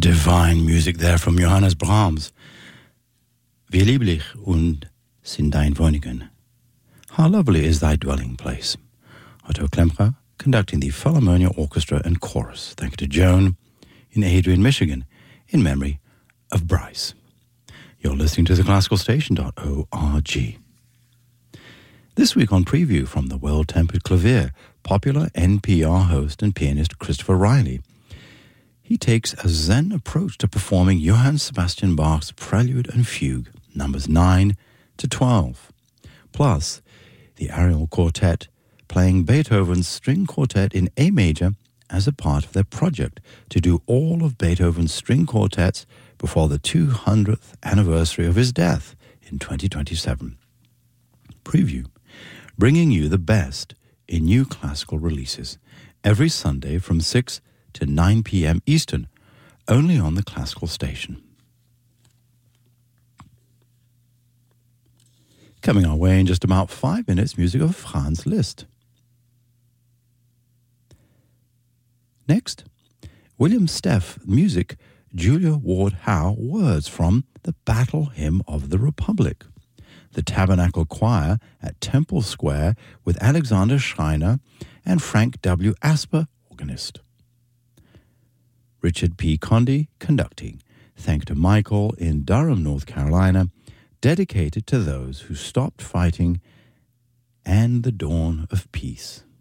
Divine music there from Johannes Brahms. Wie lieblich und sind dein Wohnungen. How lovely is thy dwelling place. Otto Klemperer conducting the Philharmonia Orchestra and Chorus. Thank you to Joan in Adrian, Michigan, in memory of Bryce. You're listening to theclassicalstation.org. This week on Preview from the Well-Tempered Clavier, popular NPR host and pianist Christopher Riley. He takes a Zen approach to performing Johann Sebastian Bach's Prelude and Fugue, numbers 9 to 12, plus the Ariel Quartet playing Beethoven's String Quartet in A major as a part of their project to do all of Beethoven's string quartets before the 200th anniversary of his death in 2027. Preview, bringing you the best in new classical releases every Sunday from 6 to 9 p.m. Eastern, only on the Classical Station. Coming our way in just about 5 minutes, music of Franz Liszt. Next, William Steff music, Julia Ward Howe words from the Battle Hymn of the Republic. The Tabernacle Choir at Temple Square with Alexander Schreiner and Frank W. Asper, organist. Richard P. Condy conducting, thanks to Michael in Durham, North Carolina, dedicated to those who stopped fighting and the dawn of peace.